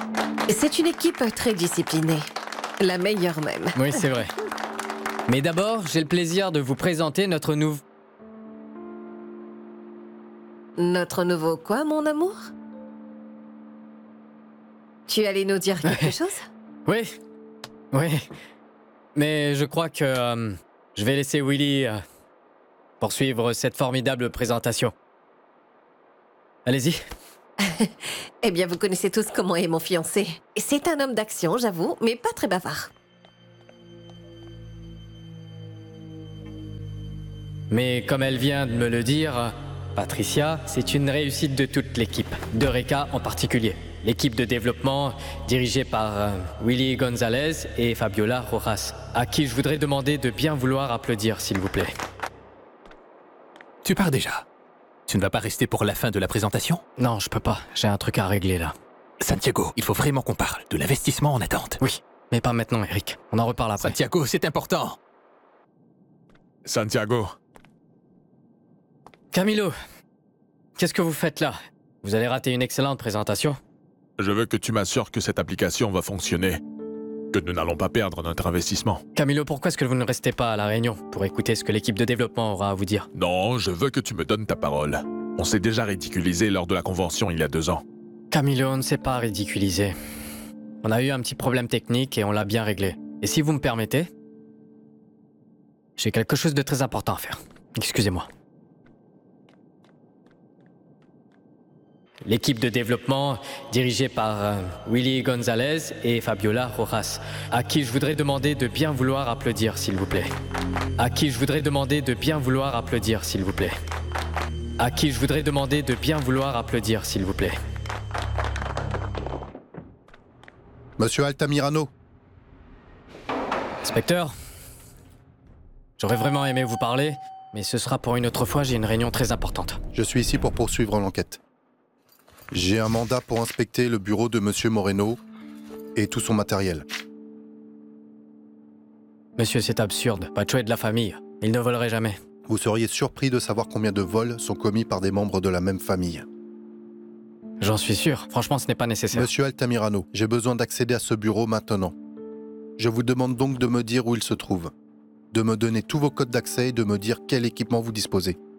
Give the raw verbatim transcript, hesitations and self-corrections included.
C'est une équipe très disciplinée. La meilleure même. Oui, c'est vrai. Mais d'abord, j'ai le plaisir de vous présenter notre nouveau... Notre nouveau quoi, mon amour? Tu allais nous dire quelque chose? Oui, oui. Mais je crois que euh, je vais laisser Willy euh, poursuivre cette formidable présentation. Allez-y. Eh bien, vous connaissez tous comment est mon fiancé. C'est un homme d'action, j'avoue, mais pas très bavard. Mais comme elle vient de me le dire, Patricia, c'est une réussite de toute l'équipe, d'Eureka en particulier. L'équipe de développement dirigée par euh, Willy Gonzalez et Fabiola Rojas, à qui je voudrais demander de bien vouloir applaudir, s'il vous plaît. Tu pars déjà. Tu ne vas pas rester pour la fin de la présentation? Non, je peux pas. J'ai un truc à régler là. Santiago, il faut vraiment qu'on parle de l'investissement en attente. Oui, mais pas maintenant, Eric. On en reparle après. Santiago, c'est important. Santiago. Camilo, qu'est-ce que vous faites là? Vous allez rater une excellente présentation. Je veux que tu m'assures que cette application va fonctionner. Que nous n'allons pas perdre notre investissement. Camilo, pourquoi est-ce que vous ne restez pas à la réunion pour écouter ce que l'équipe de développement aura à vous dire? Non, je veux que tu me donnes ta parole. On s'est déjà ridiculisé lors de la convention il y a deux ans. Camilo, on ne s'est pas ridiculisé. On a eu un petit problème technique et on l'a bien réglé. Et si vous me permettez, j'ai quelque chose de très important à faire. Excusez-moi. L'équipe de développement dirigée par euh, Willy Gonzalez et Fabiola Rojas, à qui je voudrais demander de bien vouloir applaudir, s'il vous plaît. À qui je voudrais demander de bien vouloir applaudir, s'il vous plaît. À qui je voudrais demander de bien vouloir applaudir, s'il vous plaît. Monsieur Altamirano. Inspecteur, j'aurais vraiment aimé vous parler, mais ce sera pour une autre fois, j'ai une réunion très importante. Je suis ici pour poursuivre l'enquête. J'ai un mandat pour inspecter le bureau de Monsieur Moreno et tout son matériel. Monsieur, c'est absurde. Pacho est de la famille. Il ne volerait jamais. Vous seriez surpris de savoir combien de vols sont commis par des membres de la même famille. J'en suis sûr. Franchement, ce n'est pas nécessaire. Monsieur Altamirano, j'ai besoin d'accéder à ce bureau maintenant. Je vous demande donc de me dire où il se trouve, de me donner tous vos codes d'accès et de me dire quel équipement vous disposez.